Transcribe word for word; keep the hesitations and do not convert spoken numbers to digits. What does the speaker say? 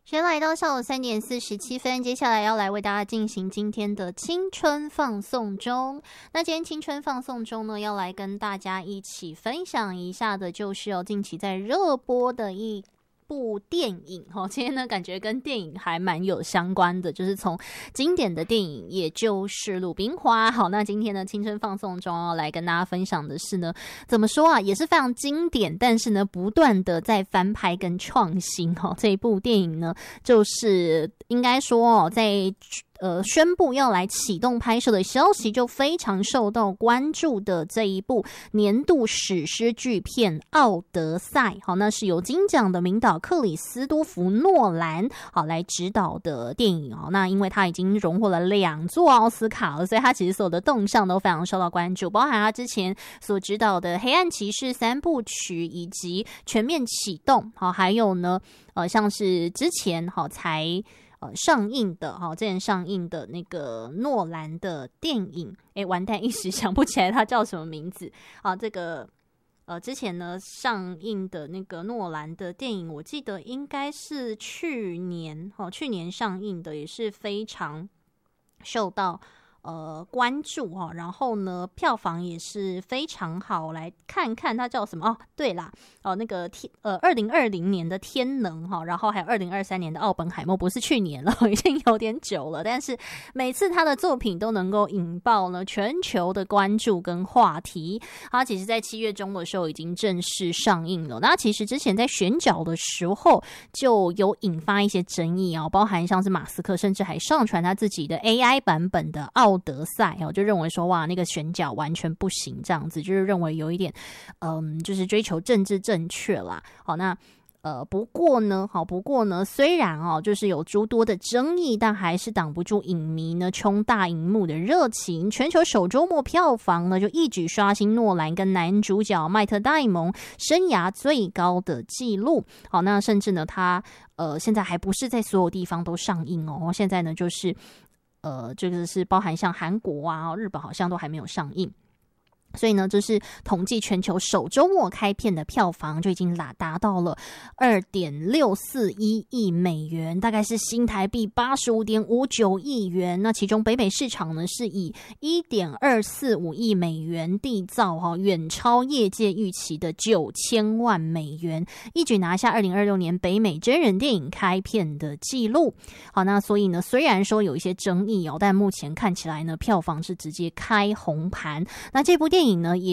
时间来到下午三点四十七分，接下来要来为大家进行今天的青春放送中。那今天青春放送中呢，要来跟大家一起分享一下的，就是哦，近期在热播的一部电影哦，今天呢感觉跟电影还蛮有相关的，就是从经典的电影，也就是《鲁冰花》。好，那今天呢青春放送中要来跟大家分享的是呢，怎么说啊，也是非常经典，但是呢不断的在翻拍跟创新哦。这一部电影呢，就是应该说哦，在呃，宣布要来启动拍摄的消息，就非常受到关注的这一部年度史诗巨片《奥德赛》。好，那是由金奖的名导克里斯多弗诺兰好来指导的电影哦。那因为他已经荣获了两座奥斯卡了，所以他其实所有的动向都非常受到关注，包含他之前所指导的《黑暗骑士》三部曲以及《全面启动》。好，还有呢，呃，像是之前好才。呃，上映的哈，之前上映的那个诺兰的电影，哎，完蛋，一时想不起来它叫什么名字啊。这个呃，之前呢上映的那个诺兰的电影，我记得应该是去年哦，去年上映的，也是非常受到呃关注哈、哦。然后呢，票房也是非常好，来看看它叫什么哦。对啦，哦，那个天呃，二零二零年的天能哈，然后还有二零二三年的奥本海默，不是去年了，已经有点久了。但是每次他的作品都能够引爆呢全球的关注跟话题。他其实在七月中的时候已经正式上映了。那其实之前在选角的时候就有引发一些争议啊、哦，包含像是马斯克甚至还上传他自己的 A I 版本的奥德赛哦，就认为说哇那个选角完全不行，这样子就是认为有一点嗯，就是追求政治正确啦。好，那呃，不过呢，好，不过呢，虽然哦，就是有诸多的争议，但还是挡不住影迷呢冲大荧幕的热情。全球首周末票房呢，就一举刷新诺兰跟男主角迈特戴蒙生涯最高的纪录。好，那甚至呢，他呃现在还不是在所有地方都上映哦，现在呢就是。呃，这个是包含像韩国啊、日本好像都还没有上映。所以呢，这是统计全球首周末开片的票房就已经达达到了 二点六四一亿美元，大概是新台币 八十五点五九亿元。那其中北美市场呢是以 一点二四五亿美元缔造哈，远超业界预期的九千万美元，一举拿下二零二六年北美真人电影开片的纪录。好，那所以呢，虽然说有一些争议哦，但目前看起来呢，票房是直接开红盘。那这部电影呢也